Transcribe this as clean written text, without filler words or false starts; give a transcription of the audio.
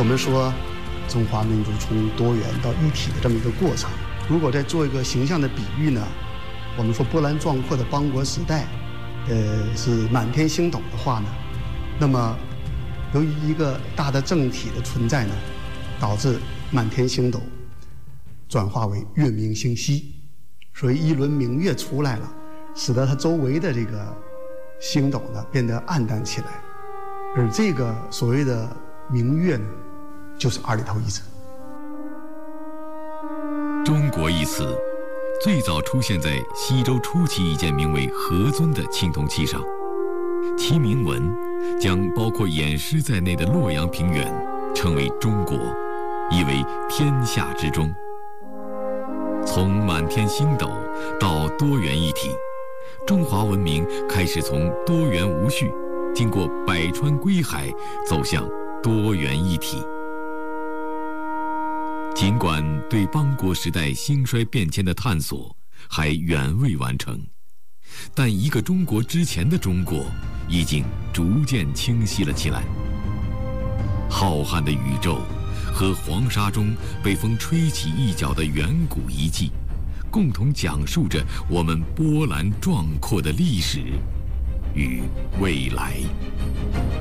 我们说中华民族从多元到一体的这么一个过程。如果再做一个形象的比喻呢，我们说波澜壮阔的邦国时代，是满天星斗的话呢，那么由于一个大的政体的存在呢，导致满天星斗转化为月明星稀，所以一轮明月出来了，使得它周围的这个星斗呢变得暗淡起来，而这个所谓的明月呢，就是二里头一子。 中国一词最早出现在西周初期一件名为何尊的青铜器上，其铭文将包括偃师在内的洛阳平原称为中国，意为天下之中。从满天星斗到多元一体，中华文明开始从多元无序，经过百川归海，走向多元一体。尽管对邦国时代兴衰变迁的探索还远未完成，但一个中国之前的中国已经逐渐清晰了起来。浩瀚的宇宙和黄沙中被风吹起一角的远古遗迹，共同讲述着我们波澜壮阔的历史与未来。